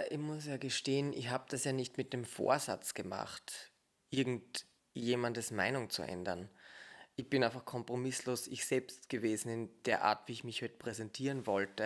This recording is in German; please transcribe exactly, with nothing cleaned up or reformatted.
ich muss ja gestehen, ich habe das ja nicht mit dem Vorsatz gemacht, irgendjemandes Meinung zu ändern. Ich bin einfach kompromisslos ich selbst gewesen in der Art, wie ich mich heute präsentieren wollte.